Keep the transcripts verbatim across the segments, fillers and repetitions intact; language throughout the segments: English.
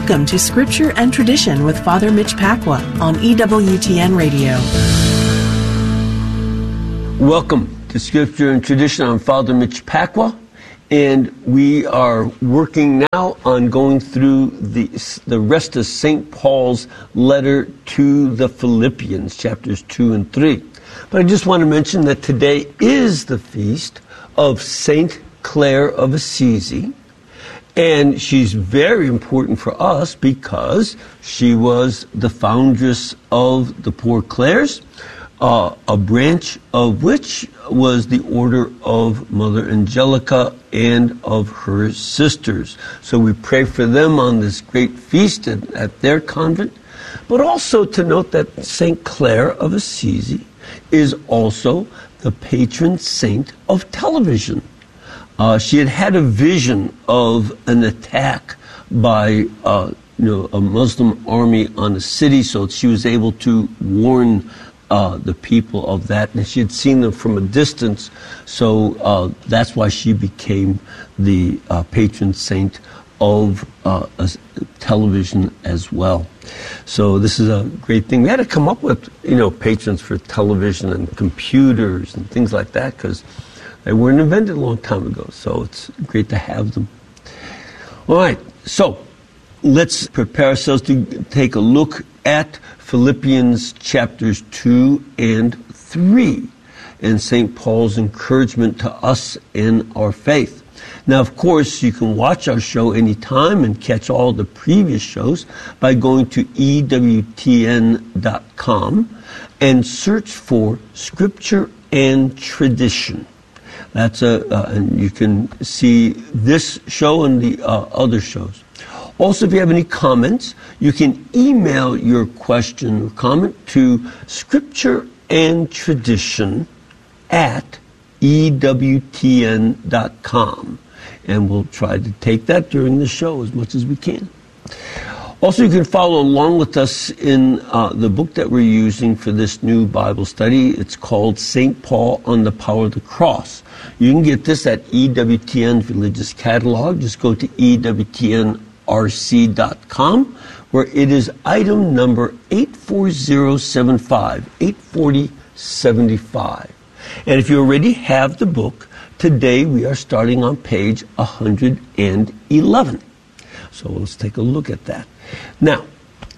Welcome to Scripture and Tradition with Father Mitch Pacwa on E W T N Radio. Welcome to Scripture and Tradition. I'm Father Mitch Pacwa, and we are working now on going through the, the rest of Saint Paul's letter to the Philippians, chapters two and three. But I just want to mention that today is the feast of Saint Clare of Assisi. And she's very important for us because she was the foundress of the Poor Clares, uh, a branch of which was the order of Mother Angelica and of her sisters. So we pray for them on this great feast at, at their convent. But also to note that Saint Clare of Assisi is also the patron saint of television. Uh, she had had a vision of an attack by uh, you know, a Muslim army on a city, so she was able to warn uh, the people of that. And she had seen them from a distance, so uh, that's why she became the uh, patron saint of uh, a, television as well. So this is a great thing. We had to come up with, you know, patrons for television and computers and things like that, because they weren't invented a long time ago, so it's great to have them. All right, so let's prepare ourselves to take a look at Philippians chapters two and three and Saint Paul's encouragement to us in our faith. Now, of course, you can watch our show anytime and catch all the previous shows by going to E W T N dot com and search for Scripture and Tradition. That's a, uh, and you can see this show and the uh, other shows. Also, if you have any comments, you can email your question or comment to Scripture and Tradition at E W T N dot com. And we'll try to take that during the show as much as we can. Also, you can follow along with us in uh, the book that we're using for this new Bible study. It's called Saint Paul on the Power of the Cross. You can get this at E W T N's Religious Catalog. Just go to E W T N R C dot com, where it is item number eight four zero seven five, eight forty seventy-five. And if you already have the book, today we are starting on page one hundred eleven. So let's take a look at that. Now,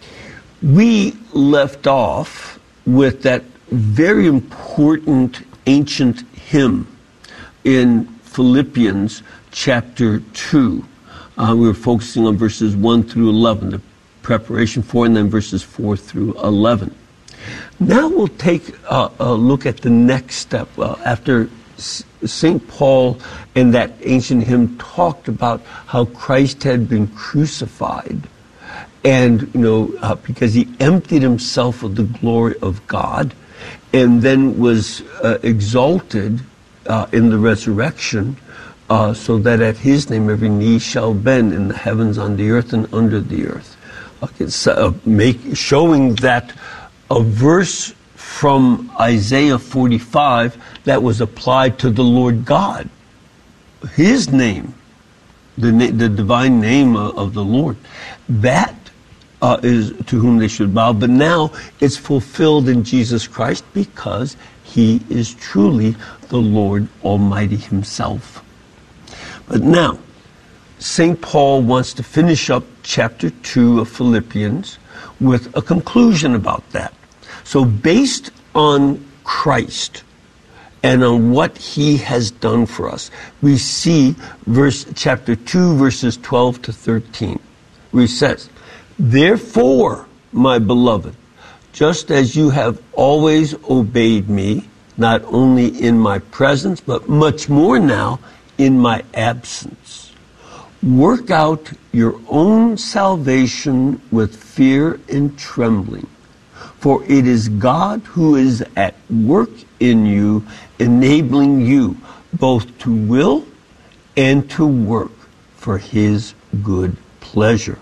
we left off with that very important ancient hymn in Philippians chapter two. Uh, we were focusing on verses one through eleven, the preparation for, and then verses four through eleven. Now we'll take uh, a look at the next step. Well, after Saint Paul in that ancient hymn talked about how Christ had been crucified, and, you know, uh, because he emptied himself of the glory of God, and then was uh, exalted uh, in the resurrection, uh, so that at his name every knee shall bend in the heavens, on the earth, and under the earth. Okay, so, uh, make, showing that a verse from Isaiah forty-five that was applied to the Lord God. His name, the, the divine name of, of the Lord, that uh, is to whom they should bow. But now it's fulfilled in Jesus Christ because he is truly the Lord Almighty himself. But now, Saint Paul wants to finish up chapter two of Philippians with a conclusion about that. So based on Christ and on what he has done for us, we see verse chapter two, verses twelve to thirteen, where he says, "Therefore, my beloved, just as you have always obeyed me, not only in my presence, but much more now in my absence, work out your own salvation with fear and trembling. For it is God who is at work in you, enabling you both to will and to work for his good pleasure."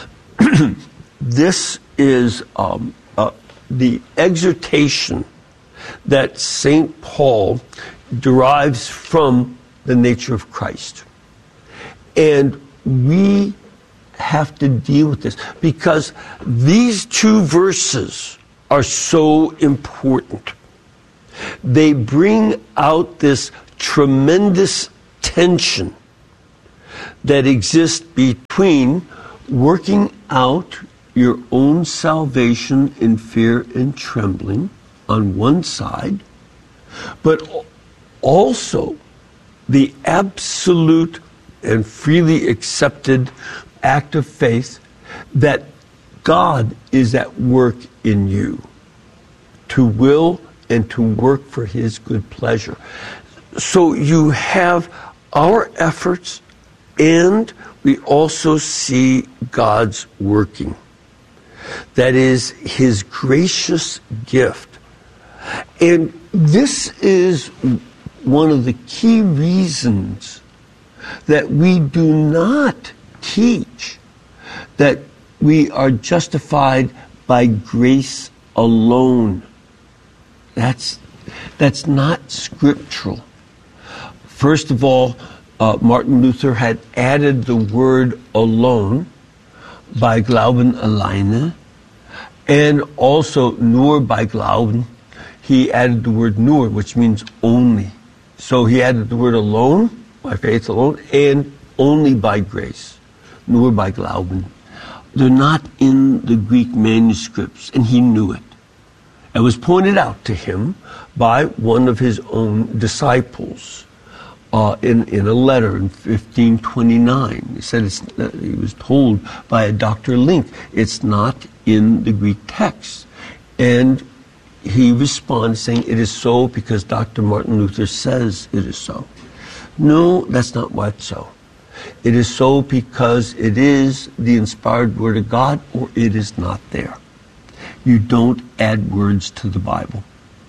This is um, uh, the exhortation that Saint Paul derives from the nature of Christ. And we have to deal with this because these two verses are so important. They bring out this tremendous tension that exists between working out your own salvation in fear and trembling on one side, but also the absolute and freely accepted act of faith that God is at work in you to will and to work for his good pleasure. So you have our efforts and we also see God's working. That is his gracious gift. And this is one of the key reasons that we do not teach that we are justified by grace alone. That's, that's not scriptural. First of all, uh, Martin Luther had added the word alone by Glauben alleine, and also nur by Glauben. He added the word nur, which means only. So he added the word alone, by faith alone, and only by grace, nur by Glauben. They're not in the Greek manuscripts, and he knew it. It was pointed out to him by one of his own disciples uh, in, in a letter in fifteen twenty-nine. He said it's, uh, he was told by a Doctor Link, it's not in the Greek text. And he responds saying, it is so because Doctor Martin Luther says it is so. No, that's not why it's so. It is so because it is the inspired word of God, or it is not there. You don't add words to the Bible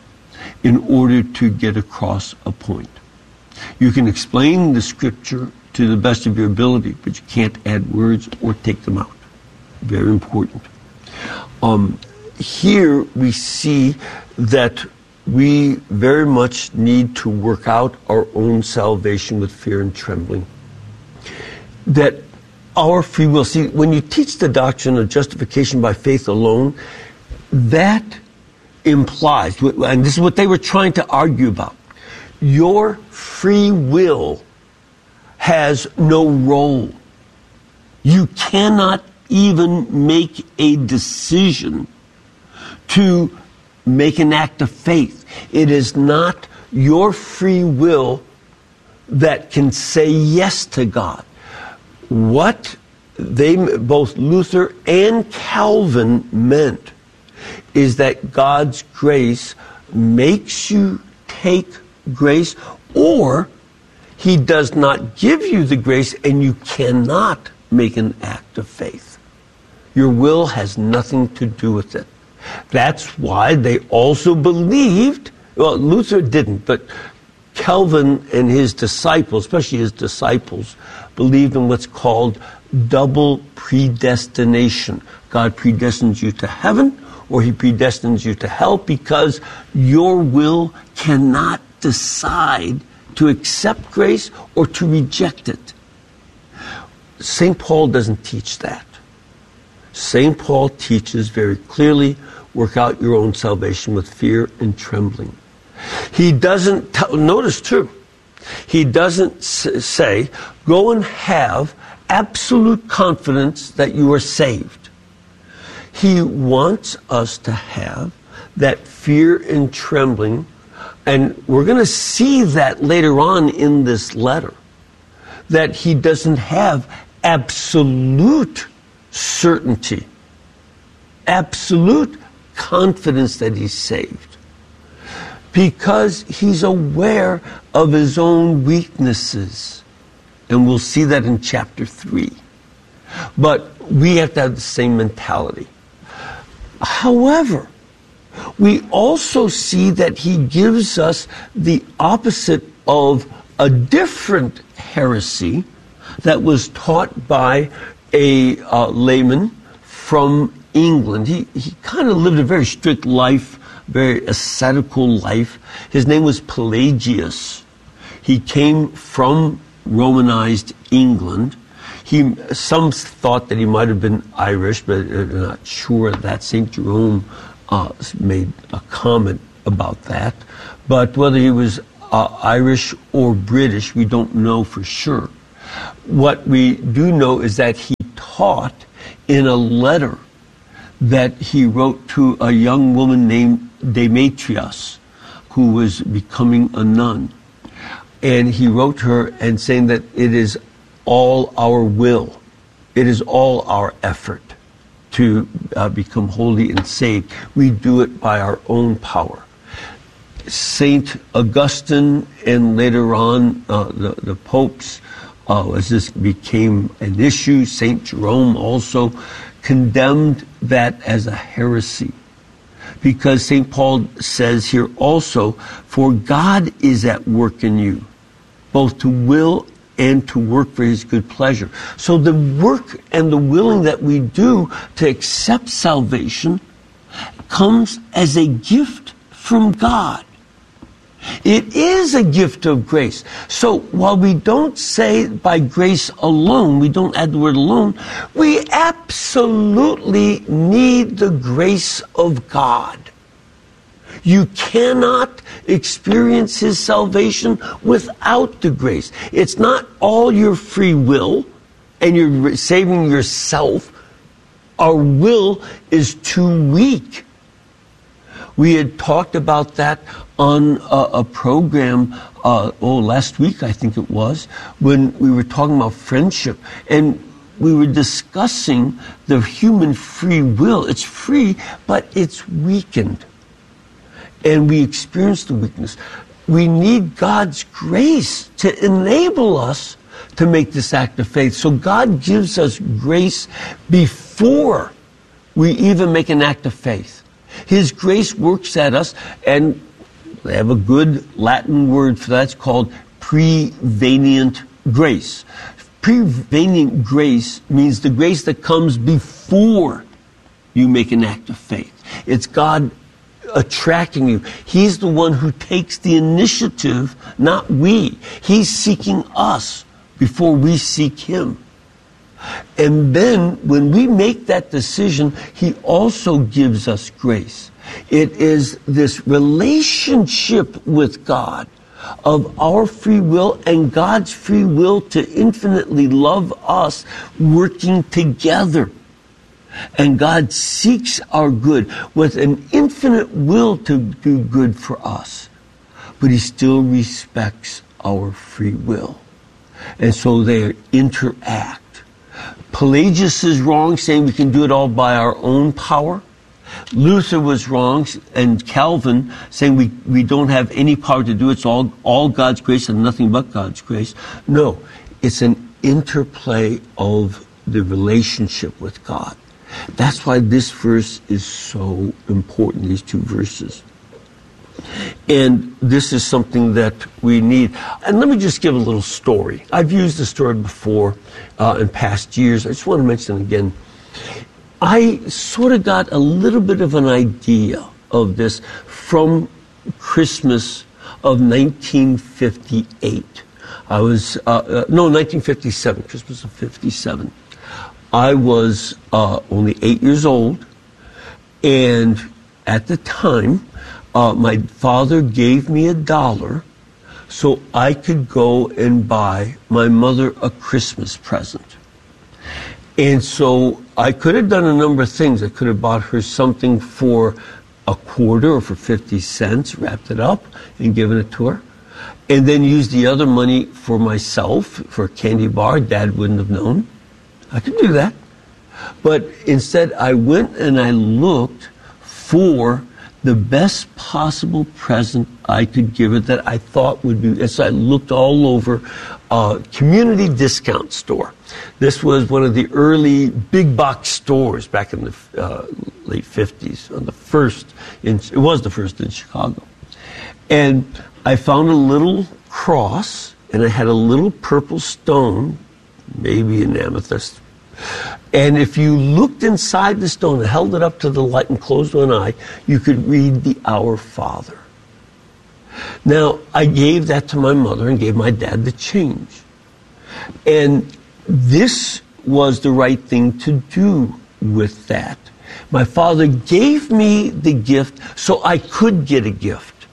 in order to get across a point. You can explain the scripture to the best of your ability, but you can't add words or take them out. Very important. Um, here we see that we very much need to work out our own salvation with fear and trembling. That our free will, see, when you teach the doctrine of justification by faith alone, that implies, and this is what they were trying to argue about, your free will has no role. You cannot even make a decision to make an act of faith. It is not your free will that can say yes to God. What they, both Luther and Calvin, meant is that God's grace makes you take grace, or he does not give you the grace and you cannot make an act of faith. Your will has nothing to do with it. That's why they also believed, well, Luther didn't, but Calvin and his disciples, especially his disciples, believed in what's called double predestination. God predestines you to heaven, or he predestines you to hell, because your will cannot decide to accept grace or to reject it. Saint Paul doesn't teach that. Saint Paul teaches very clearly, work out your own salvation with fear and trembling. He doesn't, t- notice too, he doesn't s- say, go and have absolute confidence that you are saved. He wants us to have that fear and trembling, and we're going to see that later on in this letter, that he doesn't have absolute certainty, absolute confidence that he's saved, because he's aware of his own weaknesses. And we'll see that in chapter three. But we have to have the same mentality. However, we also see that he gives us the opposite of a different heresy that was taught by a uh, layman from England. He, he kind of lived a very strict life, very ascetical life. His name was Pelagius. He came from Romanized England. He he, some thought that he might have been Irish, but they're not sure of that. Saint Jerome uh, made a comment about that. But whether he was uh, Irish or British, we don't know for sure. What we do know is that he taught in a letter that he wrote to a young woman named Demetrius, who was becoming a nun. And he wrote her and saying that it is all our will, it is all our effort to uh, become holy and saved. We do it by our own power. Saint Augustine and later on uh, the, the popes, uh, as this became an issue, Saint Jerome also condemned that as a heresy. Because Saint Paul says here also, for God is at work in you, both to will and to work for his good pleasure. So the work and the willing that we do to accept salvation comes as a gift from God. It is a gift of grace. So while we don't say by grace alone, we don't add the word alone, we absolutely need the grace of God. You cannot experience his salvation without the grace. It's not all your free will and you're saving yourself. Our will is too weak. We had talked about that on a, a program, uh, oh, last week I think it was, when we were talking about friendship. And we were discussing the human free will. It's free, but it's weakened. And we experience the weakness. We need God's grace to enable us to make this act of faith. So God gives us grace before we even make an act of faith. His grace works at us, and they have a good Latin word for that. It's called prevenient grace. Prevenient grace means the grace that comes before you make an act of faith. It's God attracting you. He's the one who takes the initiative, not we. He's seeking us before we seek him. And then when we make that decision, he also gives us grace. It is this relationship with God of our free will and God's free will to infinitely love us working together. And God seeks our good with an infinite will to do good for us. But he still respects our free will. And so they interact. Pelagius is wrong, saying we can do it all by our own power. Luther was wrong, and Calvin saying we, we don't have any power to do it. It's all, all God's grace and nothing but God's grace. No, it's an interplay of the relationship with God. That's why this verse is so important, these two verses. And this is something that we need. And let me just give a little story. I've used the story before uh, in past years. I just want to mention it again. I sort of got a little bit of an idea of this from Christmas of nineteen fifty-eight. I was, uh, uh, no, nineteen fifty-seven, Christmas of fifty-seven. I was uh, only eight years old, and at the time, Uh, my father gave me a dollar so I could go and buy my mother a Christmas present. And so I could have done a number of things. I could have bought her something for a quarter or for fifty cents, wrapped it up and given it to her, and then used the other money for myself, for a candy bar. Dad wouldn't have known. I could do that. But instead I went and I looked for the best possible present I could give her that I thought would be, as I looked all over, uh, community discount store. This was one of the early big box stores back in the uh, late fifties, on the first, in, it was the first in Chicago. And I found a little cross, and I had a little purple stone, maybe an amethyst. And if you looked inside the stone and held it up to the light and closed one eye, you could read the Our Father. Now, I gave that to my mother and gave my dad the change. And this was the right thing to do with that. My Father gave me the gift so I could get a gift.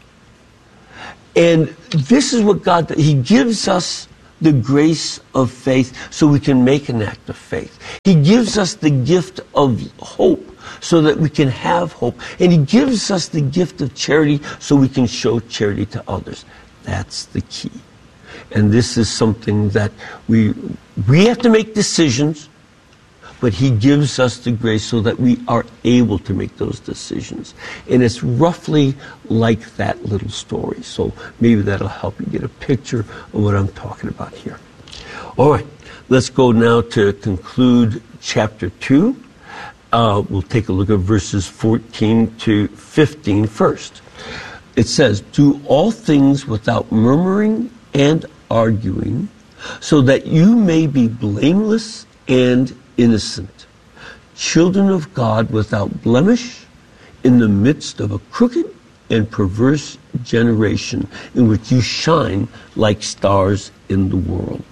And this is what God does. He gives us the grace of faith so we can make an act of faith. He gives us the gift of hope so that we can have hope. And he gives us the gift of charity so we can show charity to others. That's the key. And this is something that we we have to make decisions, but he gives us the grace so that we are able to make those decisions. And it's roughly like that little story. So maybe that'll help you get a picture of what I'm talking about here. All right, let's go now to conclude chapter two. Uh, we'll take a look at verses fourteen to fifteen first. It says, "Do all things without murmuring and arguing, so that you may be blameless and innocent, children of God without blemish, in the midst of a crooked and perverse generation, in which you shine like stars in the world."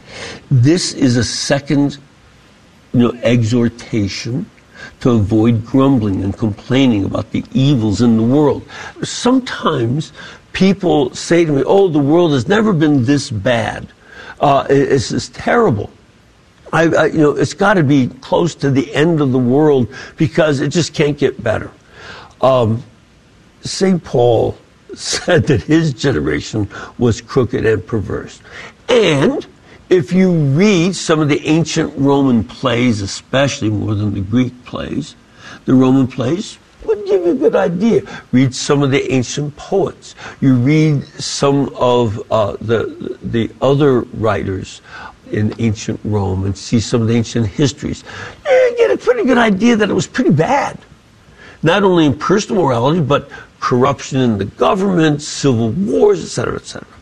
This is a second, you know, exhortation to avoid grumbling and complaining about the evils in the world. Sometimes people say to me, "Oh, the world has never been this bad. Uh, it's, it's terrible. I, I, you know, it's got to be close to the end of the world because it just can't get better." Um, Saint Paul said that his generation was crooked and perverse. And if you read some of the ancient Roman plays, especially more than the Greek plays, the Roman plays would give you a good idea. Read some of the ancient poets. You read some of uh, the the other writers in ancient Rome and see some of the ancient histories. You get a pretty good idea that it was pretty bad. Not only in personal morality, but corruption in the government, civil wars, et cetera, et cetera.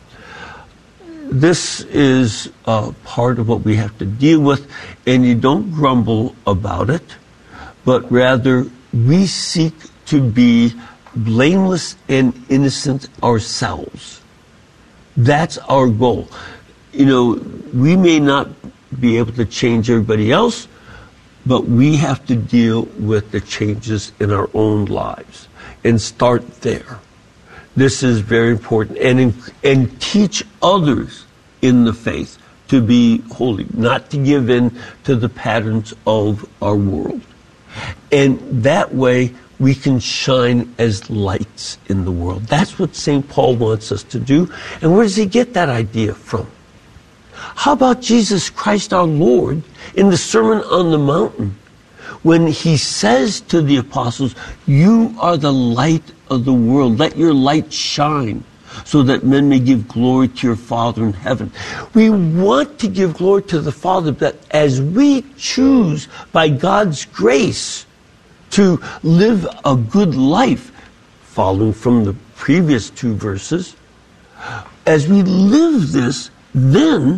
This is uh, part of what we have to deal with, and you don't grumble about it, but rather we seek to be blameless and innocent ourselves. That's our goal. You know, we may not be able to change everybody else, but we have to deal with the changes in our own lives and start there. This is very important. And, and teach others in the faith to be holy, not to give in to the patterns of our world. And that way, we can shine as lights in the world. That's what Saint Paul wants us to do. And where does he get that idea from? How about Jesus Christ our Lord in the Sermon on the Mountain, when he says to the apostles, "You are the light of the world. Let your light shine, so that men may give glory to your Father in heaven." We want to give glory to the Father, but as we choose by God's grace to live a good life, following from the previous two verses, as we live this, then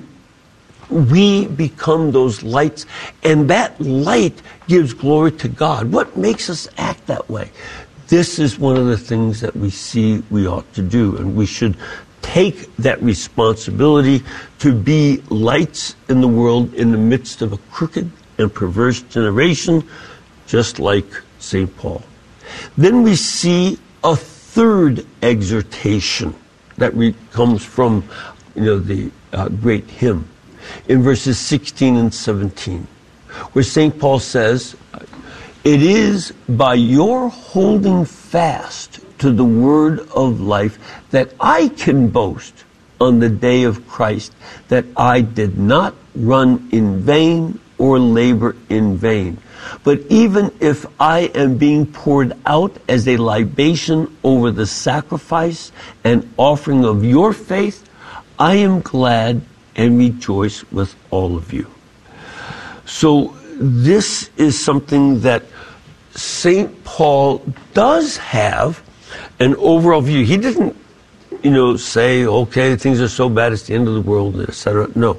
we become those lights, and that light gives glory to God. What makes us act that way? This is one of the things that we see we ought to do, and we should take that responsibility to be lights in the world in the midst of a crooked and perverse generation, just like Saint Paul. Then we see a third exhortation that re- comes from, you know, the uh, great hymn in verses sixteen and seventeen, where Saint Paul says, "It is by your holding fast to the word of life that I can boast on the day of Christ, that I did not run in vain or labor in vain. But even if I am being poured out as a libation over the sacrifice and offering of your faith, I am glad and rejoice with all of you." So this is something that Saint Paul does have an overall view. He didn't, you know, say, okay, things are so bad, it's the end of the world, et cetera. No.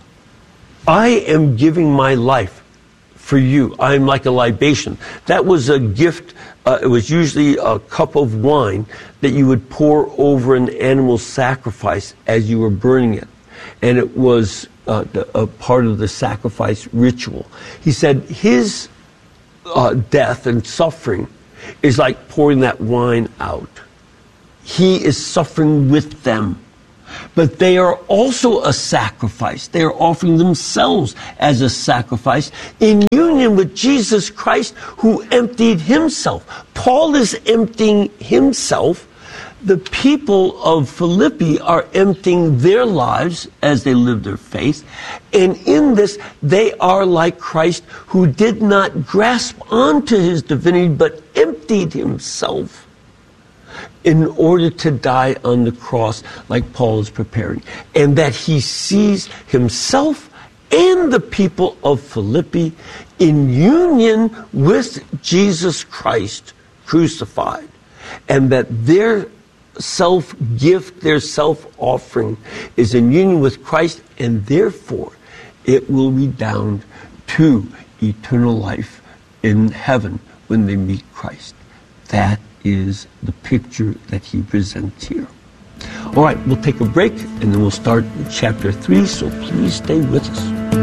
I am giving my life for you. I am like a libation. That was a gift. Uh, it was usually a cup of wine that you would pour over an animal sacrifice as you were burning it. and it was uh, a part of the sacrifice ritual. He said his uh, death and suffering is like pouring that wine out. He is suffering with them. But they are also a sacrifice. They are offering themselves as a sacrifice in union with Jesus Christ, who emptied himself. Paul is emptying himself. The people of Philippi are emptying their lives as they live their faith. And in this, they are like Christ, who did not grasp onto his divinity, but emptied himself in order to die on the cross like Paul is preparing. And that he sees himself and the people of Philippi in union with Jesus Christ crucified. And that their self-gift, their self-offering is in union with Christ, and therefore it will redound to eternal life in heaven when they meet Christ. That is the picture that he presents here. All right, we'll take a break, and then we'll start chapter three, so please stay with us.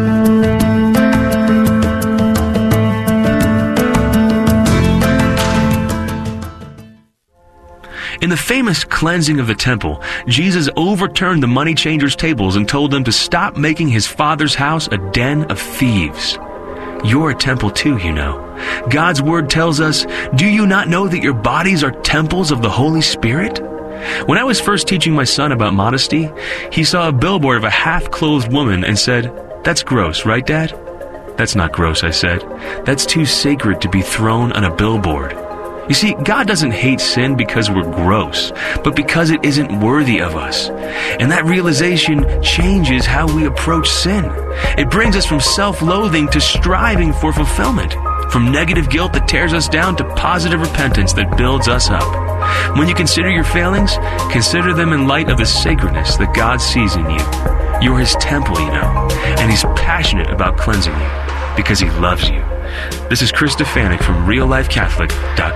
In the famous cleansing of the temple, Jesus overturned the money changers' tables and told them to stop making his Father's house a den of thieves. You're a temple too, you know. God's Word tells us, do you not know that your bodies are temples of the Holy Spirit? When I was first teaching my son about modesty, he saw a billboard of a half-clothed woman and said, "That's gross, right, Dad?" "That's not gross," I said. "That's too sacred to be thrown on a billboard." You see, God doesn't hate sin because we're gross, but because it isn't worthy of us. And that realization changes how we approach sin. It brings us from self-loathing to striving for fulfillment, from negative guilt that tears us down to positive repentance that builds us up. When you consider your failings, consider them in light of the sacredness that God sees in you. You're his temple, you know, and he's passionate about cleansing you because he loves you. This is Chris Stefanik from real life catholic dot